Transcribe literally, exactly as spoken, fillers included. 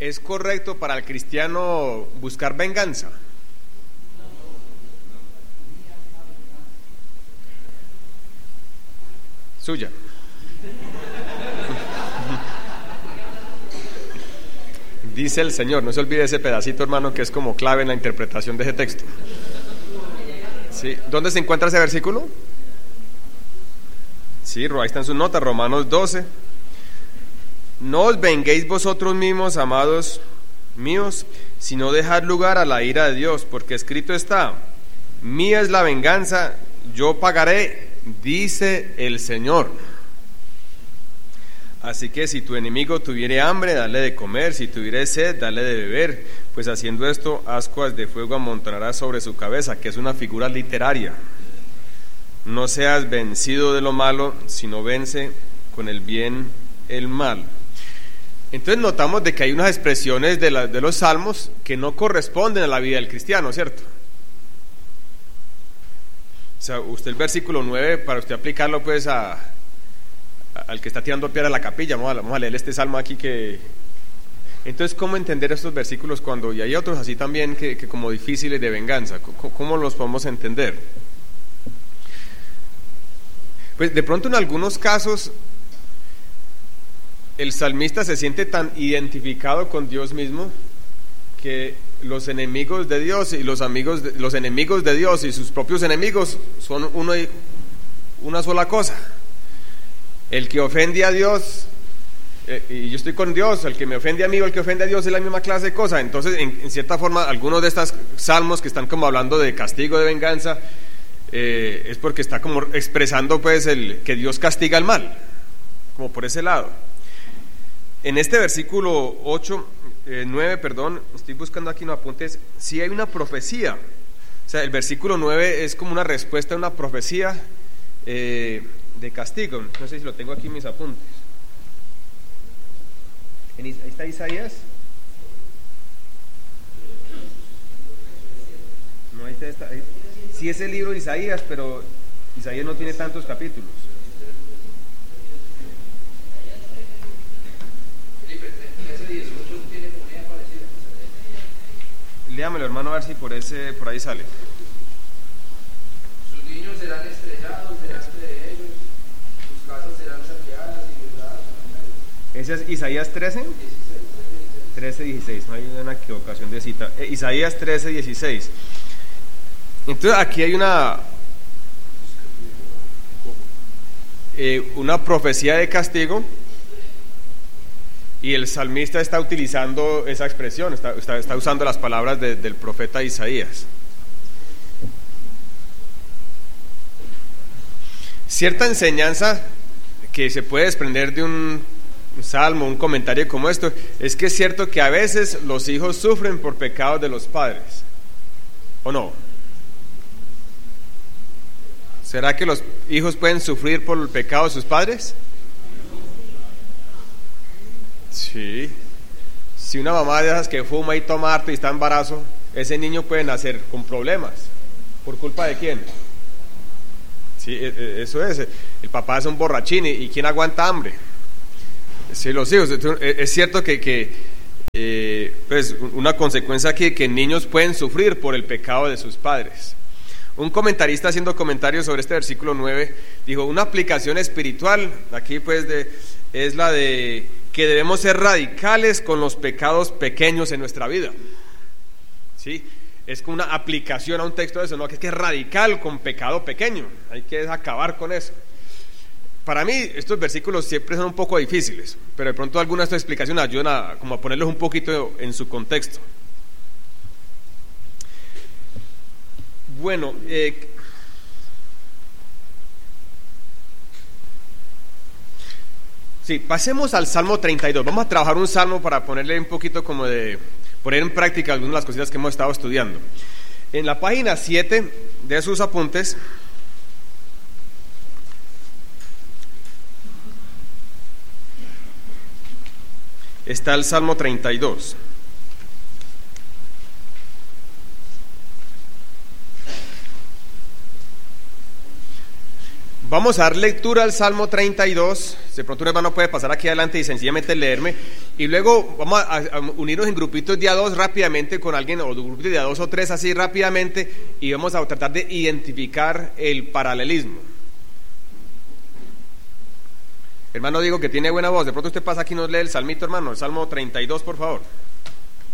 ¿Es correcto para el cristiano buscar venganza? Suya. Dice el Señor, no se olvide ese pedacito, hermano, que es como clave en la interpretación de ese texto. ¿Sí? ¿Dónde se encuentra ese versículo? Sí, ahí está en su nota, Romanos doce. No os venguéis vosotros mismos, amados míos, sino dejad lugar a la ira de Dios, porque escrito está: mía es la venganza, yo pagaré, dice el Señor. Así que si tu enemigo tuviere hambre, dale de comer; si tuviere sed, dale de beber, pues haciendo esto, ascuas de fuego amontonarás sobre su cabeza, que es una figura literaria. No seas vencido de lo malo, sino vence con el bien el mal. Entonces notamos de que hay unas expresiones de, la, de los salmos que no corresponden a la vida del cristiano, ¿cierto? O sea, usted el versículo nueve, para usted aplicarlo pues a, a al que está tirando piedra a la capilla, vamos a, vamos a leer este salmo aquí que... Entonces, ¿cómo entender estos versículos cuando, y hay otros así también que, que como difíciles de venganza? ¿Cómo, cómo los podemos entender? Pues de pronto en algunos casos el salmista se siente tan identificado con Dios mismo que los enemigos de Dios y los amigos de, los enemigos de Dios y sus propios enemigos son uno y una sola cosa. El que ofende a Dios, eh, y yo estoy con Dios; el que me ofende a mí o el que ofende a Dios es la misma clase de cosa. Entonces, en, en cierta forma, algunos de estos salmos que están como hablando de castigo, de venganza, eh, es porque está como expresando pues el que Dios castiga el mal, como por ese lado. En este versículo ocho, eh, nueve, perdón, estoy buscando aquí unos apuntes, sí hay una profecía. O sea, el versículo nueve es como una respuesta a una profecía eh, de castigo. No sé si lo tengo aquí en mis apuntes. ¿En, ahí está Isaías? No, ahí está, está ahí. Sí es el libro de Isaías, pero Isaías no tiene tantos capítulos. Léamelo, hermano, a ver si por ese por ahí sale. Sus niños serán estrellados delante de ellos, sus casas serán saqueadas y violadas. ¿Ese es Isaías trece? trece, dieciséis, no hay una equivocación de cita. Eh, Isaías trece, dieciséis. Entonces aquí hay una eh, una profecía de castigo, y el salmista está utilizando esa expresión, está, está, está usando las palabras de, del profeta Isaías. Cierta enseñanza que se puede desprender de un, un salmo, un comentario como esto, es que es cierto que a veces los hijos sufren por pecados de los padres, ¿o no? ¿Será que los hijos pueden sufrir por el pecado de sus padres? Sí. Si una mamá de esas que fuma y toma harto y está en embarazo, ese niño puede nacer con problemas. ¿Por culpa de quién? Sí, eso es. El papá es un borrachín, y ¿quién aguanta hambre? Sí, los hijos. Es cierto que, que eh, pues una consecuencia aquí, que niños pueden sufrir por el pecado de sus padres. Un comentarista, haciendo comentarios sobre este versículo nueve, dijo: una aplicación espiritual aquí pues de, es la de que debemos ser radicales con los pecados pequeños en nuestra vida. ¿Sí? Es como una aplicación a un texto de eso, ¿no? Que es que es radical con pecado pequeño, hay que acabar con eso. Para mí estos versículos siempre son un poco difíciles, pero de pronto algunas de estas explicaciones ayudan a, como a ponerlos un poquito en su contexto. Bueno, eh, sí, pasemos al Salmo treinta y dos. Vamos a trabajar un salmo para ponerle un poquito como de poner en práctica algunas de las cositas que hemos estado estudiando. En la página siete de sus apuntes está el Salmo treinta y dos. Vamos a dar lectura al Salmo treinta y dos. De pronto un hermano puede pasar aquí adelante y sencillamente leerme. Y luego vamos a, a unirnos en grupitos de a dos rápidamente con alguien, o grupitos de a dos o tres así rápidamente, y vamos a tratar de identificar el paralelismo. Hermano Diego, que tiene buena voz, de pronto usted pasa aquí y nos lee el salmito, hermano, el Salmo treinta y dos, por favor.